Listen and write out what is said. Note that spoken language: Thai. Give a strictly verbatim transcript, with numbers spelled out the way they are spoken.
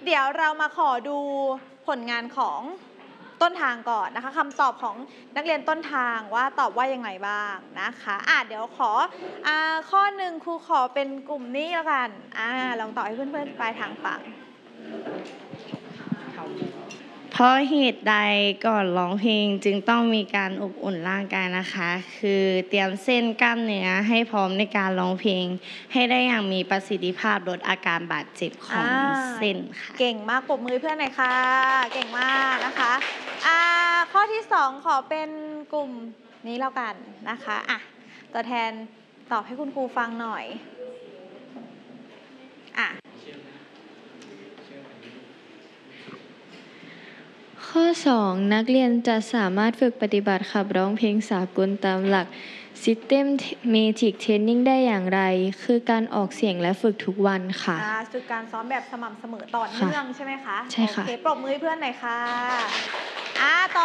เดี๋ยวเรามาขอดูผลงานของต้นทางก่อนนะคะคำตอบของนักเรียนต้นทางว่าตอบว่ายังไงบ้างนะคะอ่ะเดี๋ยวขออ่าข้อหนึ่งครูขอเป็นกลุ่มนี้แล้วกันอ่าลองตอบให้เพื่อนๆปลายทางฟังเพราะเหตุใดก่อนร้องเพลงจึงต้องมีการอบอุ่นร่างกายนะคะคือเตรียมเส้นกล้ามเนื้อให้พร้อมในการร้องเพลงให้ได้อย่างมีประสิทธิภาพลดอาการบาดเจ็บของเส้นค่ะเก่งมากปรบมือเพื่อนหน่อยค่ะเก่งมากนะคะอ่าข้อที่สองขอเป็นกลุ่มนี้แล้วกันนะคะอ่ะตัวแทนตอบให้คุณครูฟังหน่อยอ่ะข้อสองนักเรียนจะสามารถฝึกปฏิบัติขับร้องเพลงสากลตามหลัก Systematic Training ได้อย่างไรคือการออกเสียงและฝึกทุกวันค่ะฝึกการซ้อมแบบสม่ำเสมอต่อเนื่องใช่ไหมคะใช่ค่ะโอเคปรบมือให้เพื่อนหน่อยค่ะอ่าต่อ